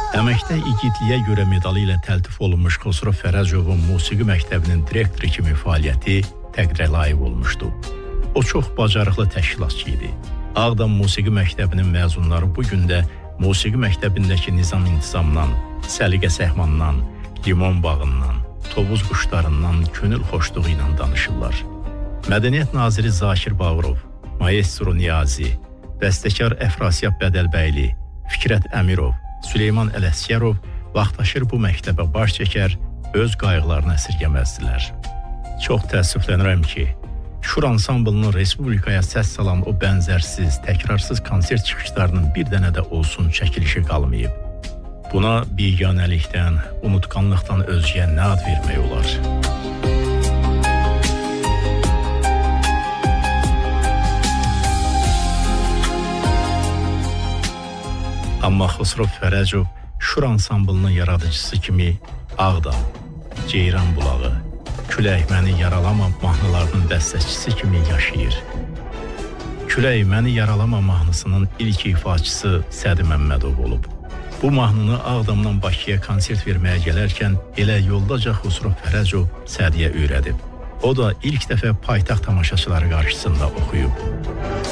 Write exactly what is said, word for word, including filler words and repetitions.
Əməkdə igidliyə görə medalı ilə təltif olunmuş Xosrov Fərəcovun musiqi məktəbinin direktoru kimi fəaliyyəti təqdirə layiq olmuşdu. O çox bacarıqlı təşkilatçı idi. Ağdam Musiqi Məktəbinin məzunları bu gün də musiqi məktəbindəki nizam-intizamdan, səliqə-səhmandan, limon bağından, tovuz quşlarından könül xoşluğu ilə danışırlar. Mədəniyyət naziri Zakir Bağırov, maestro Niyazi, bəstəkar Əfrasiyab Bədəlbəyli, Fikrət Əmirov, Süleyman Ələsgərov vaxtaşır bu məktəbə baş çəkər, öz qayğılarını əsirgəməzdilər. Çox təəssüflənirəm ki, Şur ansamblının Respublikaya səs salan o bənzərsiz, təkrarsız konsert çıxışlarının bir dənə də olsun çəkilişi qalmayıb. Buna biganəlikdən, unutqanlıqdan özgə nə ad vermək olar? Amma Xosrov Fərəcov Şur ansamblının yaradıcısı kimi Ağdam, Ceyran bulağı, Külək məni yaralama mahnılarının bəstəçisi kimi yaşayır. Külək məni yaralama mahnısının ilk ifaçısı Sədi Məmmədov olub. Bu mahnını Ağdamdan Bakıya konsert verməyə gələrkən elə yoldaca Xosrov Fərəcov Sədiyə öyrədib. O da ilk dəfə paytaxt tamaşaçıları qarşısında oxuyub.